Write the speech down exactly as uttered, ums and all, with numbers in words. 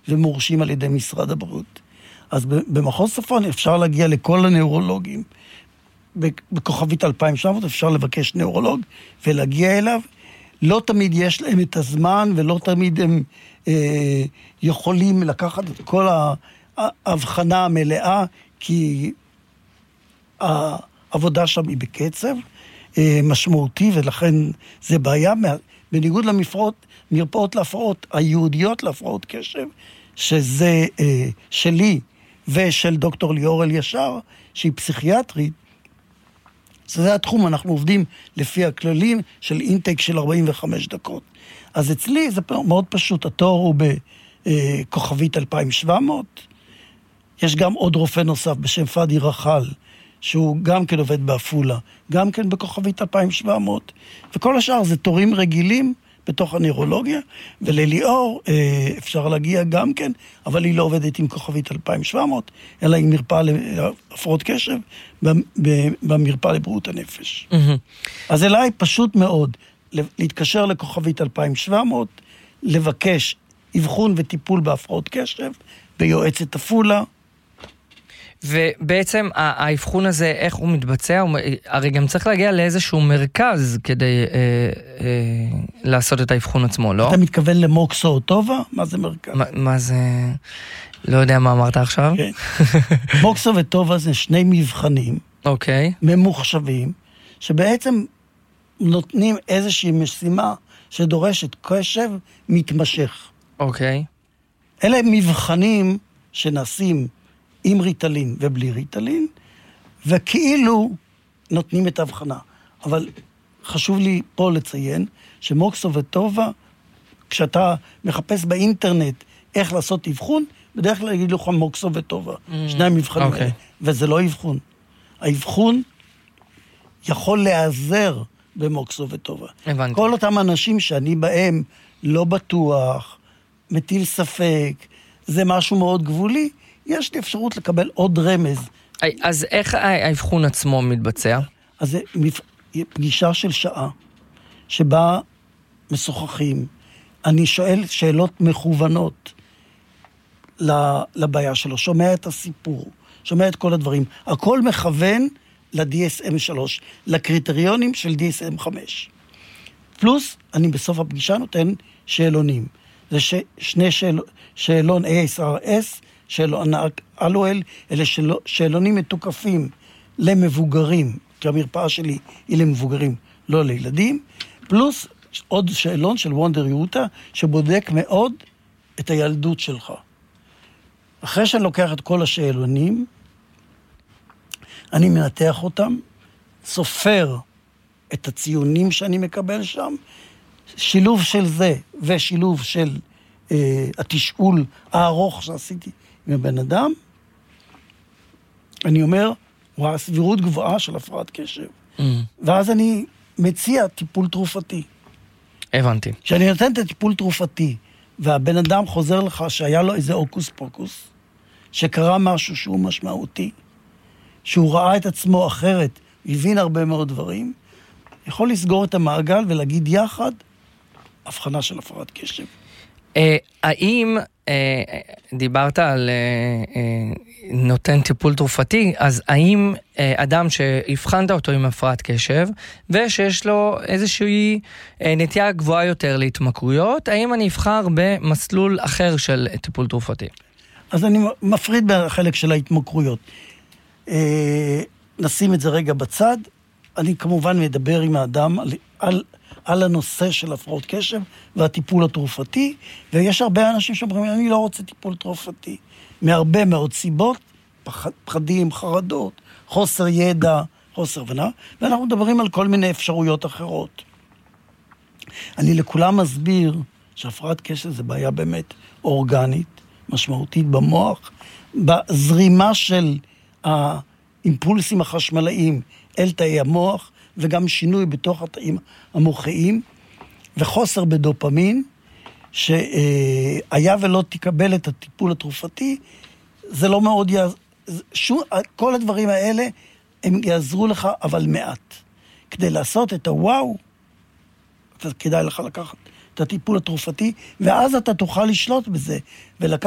ומורשים על ידי משרד הבריאות. אז במחוז צפון אפשר להגיע לכל הנאורולוגים. בכוכבית אלפיים ושבע מאות אפשר לבקש נאורולוג ולהגיע אליו. לא תמיד יש להם את הזמן, ולא תמיד הם אה, יכולים לקחת את כל ההבחנה המלאה, כי העבודה שם היא בקצב אה, משמעותי, ולכן זה בעיה, בניגוד למרפאות, מרפאות להפרעות, היהודיות להפרעות קשב, שזה אה, שלי ושל דוקטור ליאור אלישר, שהיא פסיכיאטרית, זה התחום, אנחנו עובדים לפי הכללים של אינטייק של ארבעים וחמש דקות. אז אצלי זה מאוד פשוט, התור הוא בכוכבית אלפיים ושבע מאות, יש גם עוד רופא נוסף בשם פאדי רחל, שהוא גם כן עובד באפולה, גם כן בכוכבית אלפיים ושבע מאות, וכל השאר זה תורים רגילים בתוך הנוירולוגיה, ולליאור אפשר להגיע גם כן, אבל היא לא עובדת עם כוכבית אלפיים ושבע מאות, אלא עם מרפאה להפרעות קשב, במרפאה לבריאות הנפש. אז אליי פשוט מאוד, להתקשר לכוכבית אלפיים ושבע מאות, לבקש אבחון וטיפול בהפרעות קשב, ביועצת אפולה. ובעצם האבחון הזה, איך הוא מתבצע? הרי גם צריך להגיע לאיזשהו מרכז כדי אה, אה, לעשות את האבחון עצמו, לא? אתה מתכוון למוקסו או טובה? מה זה מרכז? מה, מה זה... לא יודע מה אמרת עכשיו. כן. מוקסו וטובה זה שני מבחנים. אוקיי. ממוחשבים, שבעצם נותנים איזושהי משימה שדורשת קשב מתמשך. אוקיי. אלה מבחנים שנעשים עם ריטלין ובלי ריטלין, וכאילו נותנים את ההבחנה. אבל חשוב לי פה לציין שמוקסו וטובה, כשאתה מחפש באינטרנט איך לעשות אבחון, בדרך כלל יגיד לך מוקסו וטובה, mm, שני המבחנים okay. האלה, וזה לא אבחון. האבחון יכול להיעזר במוקסו וטובה. הבנתי. כל אותם אנשים שאני בהם לא בטוח, מטיל ספק, זה משהו מאוד גבולי, יש לי אפשרות לקבל עוד רמז. אז איך האבחון עצמו מתבצע? אז זה פגישה של שעה, שבה משוחחים. אני שואל שאלות מכוונות לבעיה שלו, שומע את הסיפור, שומע את כל הדברים. הכל מכוון ל-די אס אם שלוש, לקריטריונים של די אס אם חמש. פלוס, אני בסוף הפגישה נותן שאלונים. זה ש... שני שאל... שאלון איי אס אר אס, שאלון אלואל, אלה של... שאלונים מתוקפים למבוגרים, כי המרפאה שלי היא למבוגרים, לא לילדים, פלוס עוד שאלון של וונדר יוטה, שבודק מאוד את הילדות שלך. אחרי שאני לוקח את כל השאלונים, אני מנתח אותם, סופר את הציונים שאני מקבל שם, שילוב של זה ושילוב של אה, התשאול הארוך שעשיתי עם הבן אדם, אני אומר, וואו, סבירות גבוהה של הפרעת קשב. Mm. ואז אני מציע טיפול תרופתי. הבנתי. כשאני נותן את הטיפול תרופתי, והבן אדם חוזר לך שהיה לו איזה אוקוס פוקוס, שקרה משהו שהוא משמעותי, שהוא ראה את עצמו אחרת, הבין הרבה מאוד דברים, יכול לסגור את המעגל ולהגיד יחד, הבחנה של הפרעת קשב. האם דיברת על נותן טיפול תרופתי, אז האם אדם שהבחנת אותו עם הפרעת קשב, ושיש לו איזושהי נטייה גבוהה יותר להתמכרויות, האם אני אבחר במסלול אחר של טיפול תרופתי? אז אני מפריד בחלק של ההתמכרויות. נשים את זה רגע בצד, אני כמובן מדבר עם האדם על, על, על הנושא של הפרעות קשב והטיפול התרופתי, ויש הרבה אנשים שאומרים, אני לא רוצה טיפול תרופתי, מהרבה מאוד סיבות, פח, פחדים, חרדות, חוסר ידע, חוסר הבנה, ואנחנו מדברים על כל מיני אפשרויות אחרות. אני לכולם מסביר שהפרעת קשב זה בעיה באמת אורגנית, משמעותית במוח, בזרימה של האימפולסים החשמליים אל תאי המוח, וגם שינוי בתוך התאים המוחיים, וחוסר בדופמין, שהיה ולא תקבל את הטיפול התרופתי, זה לא מאוד יעזור, כל הדברים האלה, הם יעזרו לך, אבל מעט. כדי לעשות את הוואו, כדאי לך לקחת את הטיפול התרופתי, ואז אתה תוכל לשלוט בזה, ולקחת